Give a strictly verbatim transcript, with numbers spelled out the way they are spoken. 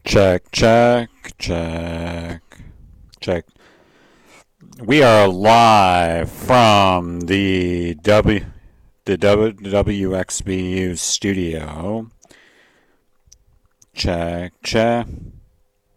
Check, check, check, check. We are live from the W the W X B U studio. Check, check.